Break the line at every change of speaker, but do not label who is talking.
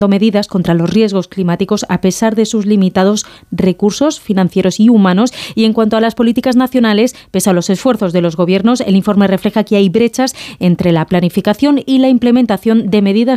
medidas contra los riesgos climáticos a pesar de sus limitados recursos financieros y humanos. Y en cuanto a las políticas nacionales, pese a los esfuerzos de los gobiernos, el informe refleja que hay brechas entre la planificación y la implementación de medidas